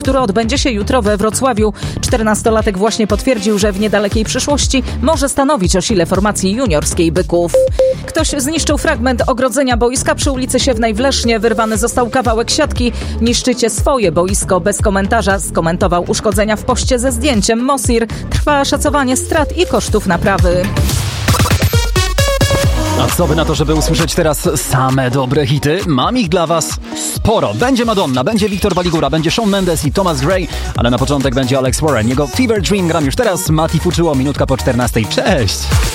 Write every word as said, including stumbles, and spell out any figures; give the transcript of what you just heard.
który odbędzie się jutro we Wrocławiu. czternastolatek właśnie potwierdził, że w niedalekiej przyszłości może stanowić o sile formacji juniorskiej Byków. Ktoś zniszczył fragment ogrodzenia boiska przy ulicy Siewnej w Lesznie. Wyrwany został kawałek siatki. Niszczycie swoje boisko bez komentarza, skomentował uszkodzenia w poście ze zdjęciem Mosir. Trwa szacowanie strat i kosztów naprawy. A co by na to, żeby usłyszeć teraz same dobre hity? Mam ich dla was sporo. Będzie Madonna, będzie Wiktor Baligura, będzie Shawn Mendes i Thomas Gray, ale na początek będzie Alex Warren. Jego Fever Dream gram już teraz. Mati Fuczyło, minutka po czternastej. Cześć!